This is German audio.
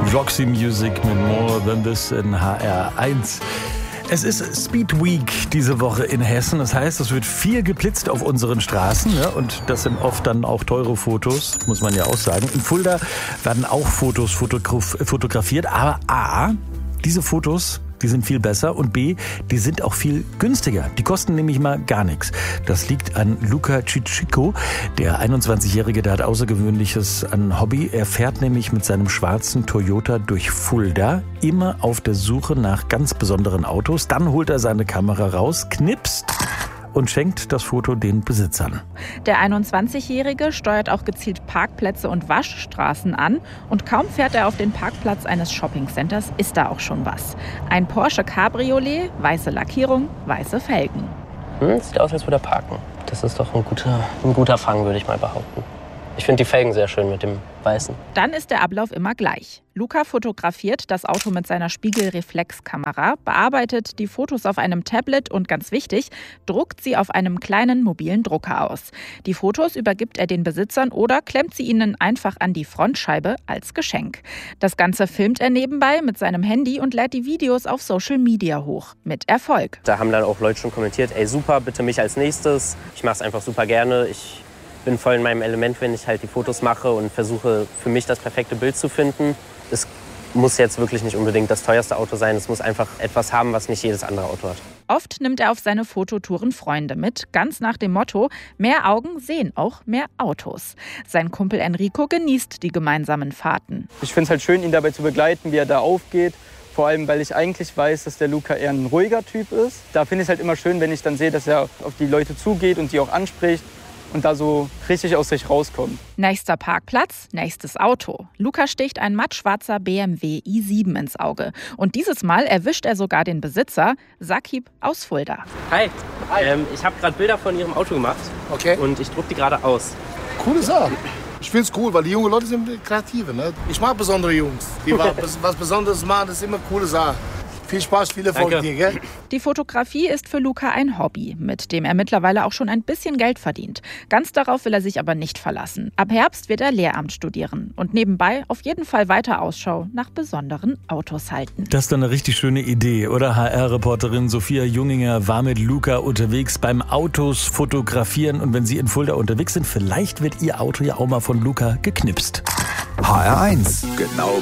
Roxy Music mit More Than This in HR1. Es ist Speed Week diese Woche in Hessen. Das heißt, es wird viel geblitzt auf unseren Straßen. Ne? Und das sind oft dann auch teure Fotos, muss man ja auch sagen. In Fulda werden auch Fotos fotografiert. Aber A, diese Fotos, die sind viel besser. Und B, die sind auch viel günstiger. Die kosten nämlich mal gar nichts. Das liegt an Luca Cicicco. Der 21-Jährige, der hat Außergewöhnliches an Hobby. Er fährt nämlich mit seinem schwarzen Toyota durch Fulda, immer auf der Suche nach ganz besonderen Autos. Dann holt er seine Kamera raus, knipst und schenkt das Foto den Besitzern. Der 21-Jährige steuert auch gezielt Parkplätze und Waschstraßen an. Und kaum fährt er auf den Parkplatz eines Shoppingcenters, ist da auch schon was. Ein Porsche Cabriolet, weiße Lackierung, weiße Felgen. Sieht aus, als würde er parken. Das ist doch ein guter Fang, würde ich mal behaupten. Ich finde die Felgen sehr schön mit dem Weißen. Dann ist der Ablauf immer gleich. Luca fotografiert das Auto mit seiner Spiegelreflexkamera, bearbeitet die Fotos auf einem Tablet und ganz wichtig, druckt sie auf einem kleinen mobilen Drucker aus. Die Fotos übergibt er den Besitzern oder klemmt sie ihnen einfach an die Frontscheibe als Geschenk. Das Ganze filmt er nebenbei mit seinem Handy und lädt die Videos auf Social Media hoch. Mit Erfolg. Da haben dann auch Leute schon kommentiert, ey super, bitte mich als nächstes. Ich mache es einfach super gerne. Ich bin voll in meinem Element, wenn ich halt die Fotos mache und versuche für mich das perfekte Bild zu finden. Es muss jetzt wirklich nicht unbedingt das teuerste Auto sein. Es muss einfach etwas haben, was nicht jedes andere Auto hat. Oft nimmt er auf seine Fototouren Freunde mit, ganz nach dem Motto, mehr Augen sehen auch mehr Autos. Sein Kumpel Enrico genießt die gemeinsamen Fahrten. Ich finde es halt schön, ihn dabei zu begleiten, wie er da aufgeht. Vor allem, weil ich eigentlich weiß, dass der Luca eher ein ruhiger Typ ist. Da finde ich es halt immer schön, wenn ich dann sehe, dass er auf die Leute zugeht und die auch anspricht. Und da so richtig aus sich rauskommt. Nächster Parkplatz, nächstes Auto. Luca sticht ein mattschwarzer BMW i7 ins Auge. Und dieses Mal erwischt er sogar den Besitzer, Sakib aus Fulda. Hi. Ich habe gerade Bilder von Ihrem Auto gemacht. Okay. Und ich druck die gerade aus. Coole Sache. Ich finde es cool, weil die jungen Leute sind kreative. Ne? Ich mag besondere Jungs. Die was Besonderes machen, das ist immer eine coole Sache. Viel Spaß, viel Erfolg dir, gell? Die Fotografie ist für Luca ein Hobby, mit dem er mittlerweile auch schon ein bisschen Geld verdient. Ganz darauf will er sich aber nicht verlassen. Ab Herbst wird er Lehramt studieren und nebenbei auf jeden Fall weiter Ausschau nach besonderen Autos halten. Das ist dann eine richtig schöne Idee, oder? HR-Reporterin Sophia Junginger war mit Luca unterwegs beim Autos fotografieren. Und wenn Sie in Fulda unterwegs sind, vielleicht wird Ihr Auto ja auch mal von Luca geknipst. HR1, genau